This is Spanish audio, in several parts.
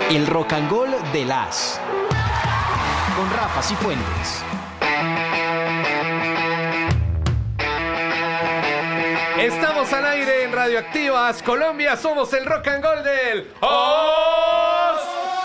El Rock and Roll de las con Rafa Cifuentes. Estamos al aire en Radioactivas Colombia. Somos el Rock and Roll del OS.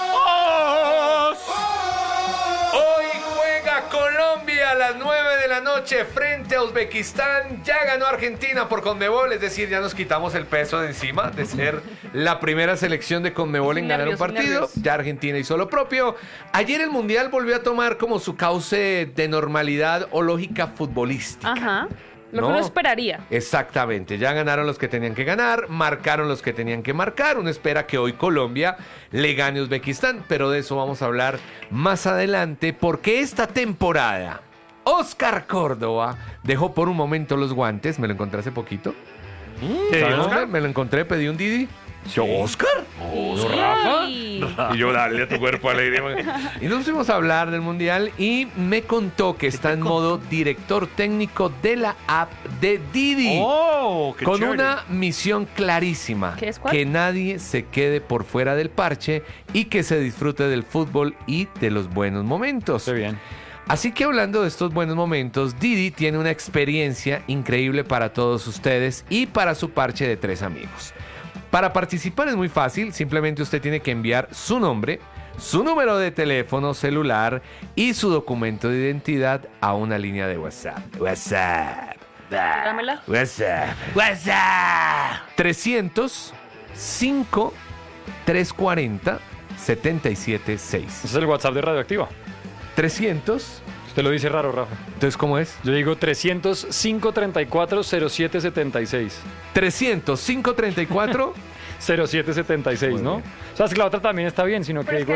Hoy juega Colombia a las 9 de la noche frente a Uzbekistán. Ya ganó Argentina por Conmebol, es decir, ya nos quitamos el peso de encima de ser la primera selección de Conmebol en ganar un partido. Ya Argentina hizo lo propio. Ayer el Mundial volvió a tomar como su cauce de normalidad o lógica futbolística. Ajá. Lo que uno esperaría. Exactamente, ya ganaron los que tenían que ganar, marcaron los que tenían que marcar. Uno espera que hoy Colombia le gane a Uzbekistán, pero de eso vamos a hablar más adelante, porque esta temporada Oscar Córdoba dejó por un momento los guantes. Me lo encontré hace poquito. ¿Sabes dónde? Me lo encontré, pedí un Didi. ¿Yo, Oscar? ¿Rafa? Y yo, dale a tu cuerpo alegre. Y nos fuimos a hablar del Mundial y me contó que está en modo director técnico de la app de Didi. ¡Oh, qué con chévere! una misión clarísima. ¿Qué es cuál? Que nadie se quede por fuera del parche y que se disfrute del fútbol y de los buenos momentos. Está bien. Así que hablando de estos buenos momentos, Didi tiene una experiencia increíble para todos ustedes y para su parche de 3 amigos. Para participar es muy fácil, simplemente usted tiene que enviar su nombre, su número de teléfono celular y su documento de identidad a una línea de WhatsApp. Dámela. WhatsApp. 305 340 776. Ese es el WhatsApp de Radioactiva. 300. Usted lo dice raro, Rafa. Entonces, ¿cómo es? Yo digo 300-534-0776. 300 534 0776, Muy ¿no? bien. O sea, es que la otra también está bien, sino que Pero es digo